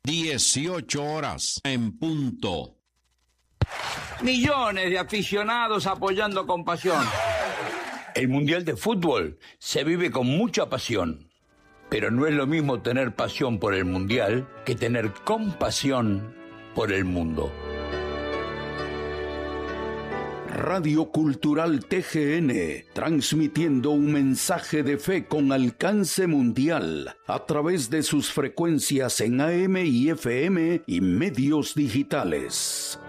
18 horas en punto. Millones de aficionados apoyando con pasión. El Mundial de Fútbol se vive con mucha pasión. Pero no es lo mismo tener pasión por el Mundial que tener compasión por el mundo. Radio Cultural TGN, transmitiendo un mensaje de fe con alcance mundial a través de sus frecuencias en AM y FM y medios digitales.